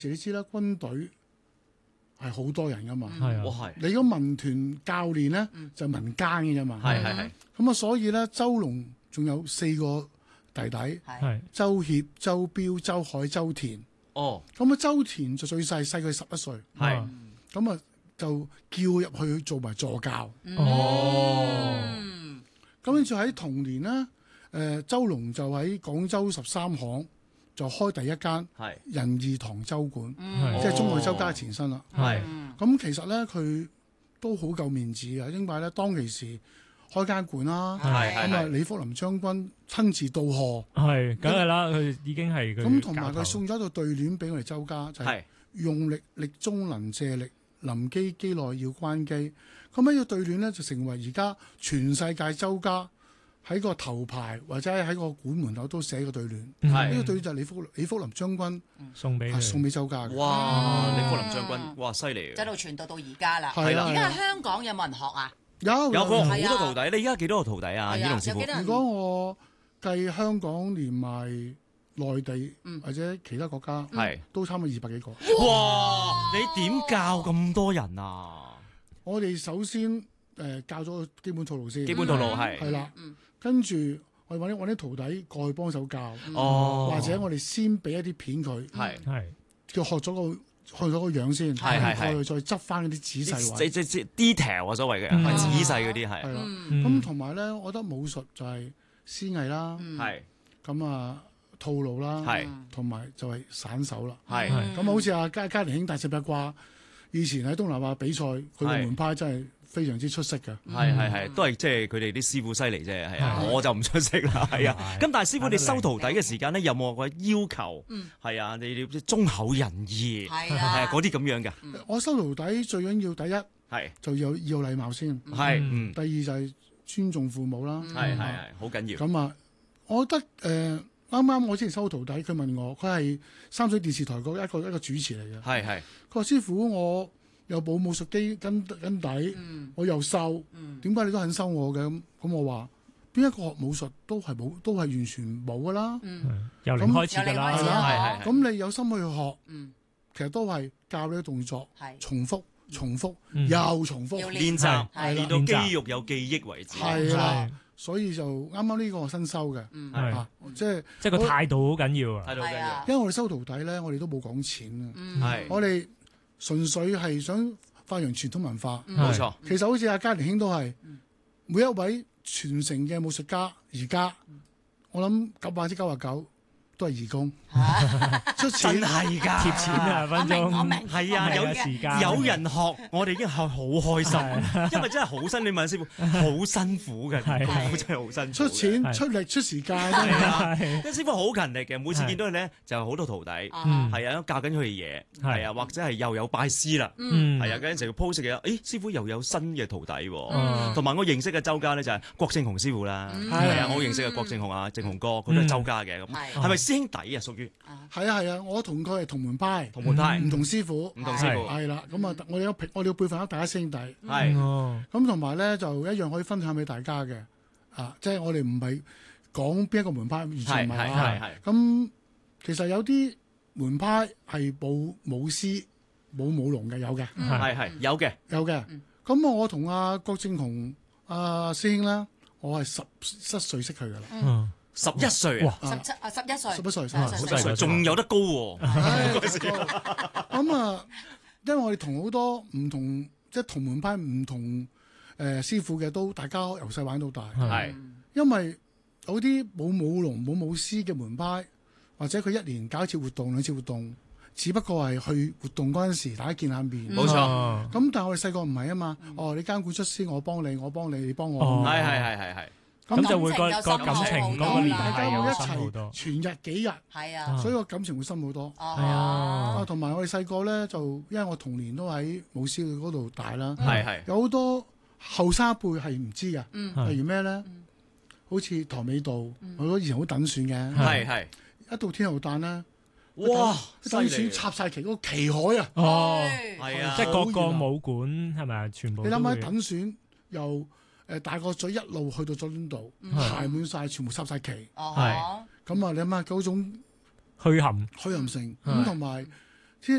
你知啦，軍隊係好多人噶嘛。 係啊， 哇係， 你個民團教練咧就民間嘅啫嘛。 係， 咁啊，所以咧周龍仲有4個弟弟， 係周協、周標、周海、周田。 哦， 咁啊，周田就最細，細佢11歲。 係， 咁啊就叫入去做埋助教。 哦， 咁跟住喺同年咧，周龍就喺廣州13行就開第一間係， 仁義堂州館， 係即係中外周家嘅前身啦。 係， 咁其實咧佢都好夠面子嘅，因為咧當其時開間館啦， 係咁啊李福林將軍親自到賀， 係，梗係啦，佢已經係佢咁同埋佢教頭送咗一套對聯俾我哋周家，就係係， 用力力中能借力，臨機機內要關機。咁呢個對聯咧就成為而家全世界周家喺個頭牌或者喺個館門口都寫個對聯。 係呢個對聯就係李福林將軍送俾佢， 送俾周家嘅。 哇！李福林將軍，哇犀利一路傳到而家啦。 係啦而家香港有冇人學啊？ 有有佢係啊好多徒弟，你而家幾多個徒弟啊？ 係啊演龍師傅有幾多人如果我計香港連埋內地或者其他國家， 係都差唔多200幾個。 哇！你點教咁多人啊？ 我哋首先教咗基本套路先， 基本道路係係啦，跟住我哋揾啲徒弟過去幫手教， 哦， 或者我哋先俾一啲片佢， 係係叫學咗個樣先， 係我哋再執翻嗰啲仔細位， 即 detail 啊，所謂嘅嗯仔細嗰啲係係啦。 嗯咁同埋咧，我覺得武術就係師藝啦， 係咁啊套路啦， 係同埋就係散手啦。 係係咁好似阿嘉年兄大隻八卦，以前喺東南亞比賽，佢個係門派真係非常之出色嘅。 係，都係即係佢哋啲師傅犀利啫，係啊，我就唔出色啦，係啊。咁但係師傅你收徒弟嘅時間咧，有冇個要求？係啊，你要忠厚仁義， 係啊嗰啲咁樣嘅， 我收徒弟最緊要第一係就要有禮貌先， 係第二就係尊重父母啦。 係好緊要。 咁啊，我覺得啱啱我之前收徒弟，佢問我，佢係三水電視台嗰一個主持嚟嘅。 係佢話師傅，我有保武術基根底，我又收，點解你都肯收我嘅？咁我話邊一個學武術都係完全冇噶啦。 由零開始㗎由零開啦， 始係咁你有心去學，其實都係教你嘅動作， 係重複、重複嗯又重複， 要練習係練到肌肉有記憶為止。 係啦係。 所以就啱啱呢個我新收嘅， 係啊，即係即係個態度好緊要啊！ 睇到緊要係啊， 因為我哋收徒弟咧，我哋都冇講錢啊， 係我哋純粹係想發揚傳統文化。 冇錯， 其實好似阿嘉年兄都係每一位傳承嘅武術家，而家我諗99%都係義工，出錢真係㗎， 貼錢啊，分鐘我明係啊，有時間有人學，我哋已經係好開心，因為真係好辛。你問師傅，好辛苦嘅， 係功夫真係好辛苦嘅。 出錢係出力出時間， 係啊， 係因為師傅好勤力嘅，每次見到佢咧就有好多徒弟， 嗯係啊，教緊佢哋嘢， 係係啊，或者係又有拜師啦， 嗯係啊，嗰陣時佢 post 嘅，誒師傅又有新嘅徒弟喎。 嗯同埋我認識嘅周家咧就係郭正雄師傅啦，係啊，我認識嘅郭正雄啊，正雄哥，佢都係周家嘅，咁係係咪師兄弟啊？屬於係啊，我同佢係同門派， 同門派， 唔同師傅， 唔同師傅， 係啦，咁啊，我哋要輩份大家兄弟， 係哦， 咁同埋咧就一樣可以分享俾大家嘅，即係我哋唔係講邊一個門派，完全唔係啊。 係咁其實有啲門派係冇舞獅、冇舞龍嘅，有嘅， 係有嘅， 有嘅。咁我同阿郭正雄阿師兄咧，我係17歲識佢噶啦， 嗯 11歲啊， 11歲， 11歲啊好細個仲有得高喎， 咁啊，因為我哋同好多唔同即係同門派唔同師傅嘅，都大家由細玩到大。 係因為有啲冇舞龍冇舞獅嘅門派，或者佢一年搞一次活動兩次活動，只不過係去活動嗰陣時大家見下面。 冇錯， 哦咁但係我哋細個唔係啊嘛。你間館出師，我幫你，你幫我。 哦係。 咁就會個感情感情嗰個咁聯大家會一繫又深好齊多。 全日幾日， 係啊， 所以個感情會深好多。 係啊， 同埋我哋細個咧就，因為我童年都喺舞獅嗰度大啦， 係有好多後生一輩係唔知嘅。 嗯例如咩咧？好似唐美道，好多以前好等選嘅， 係， 一到天后誕咧， 哇， 等選插晒旗嗰個旗海啊！ 哦， 係啊， 即係各個武館係咪啊？全部你諗下都會等選由大角咀一路去到佐敦道，排滿晒，全部插晒旗。 哦， 咁啊，你諗下嗰種虛冚， 虛冚性， 係咁同埋